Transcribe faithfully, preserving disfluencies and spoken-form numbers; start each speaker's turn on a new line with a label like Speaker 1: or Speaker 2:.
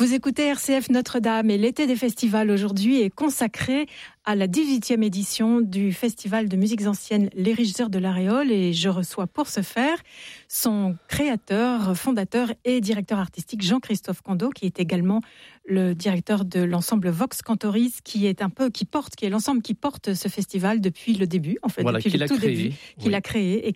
Speaker 1: Vous écoutez R C F Notre-Dame et l'été des festivals aujourd'hui est consacré à la dix-huitième édition du Festival de musiques anciennes Les Régisseurs de l'Aréole et je reçois pour ce faire son créateur, fondateur et directeur artistique Jean-Christophe Condeau qui est également le directeur de l'ensemble Vox Cantoris qui est un peu qui porte qui est l'ensemble qui porte ce festival depuis le début en fait
Speaker 2: voilà,
Speaker 1: depuis
Speaker 2: qu'il
Speaker 1: le
Speaker 2: a
Speaker 1: tout
Speaker 2: créé,
Speaker 1: début qu'il
Speaker 2: oui.
Speaker 1: a créé et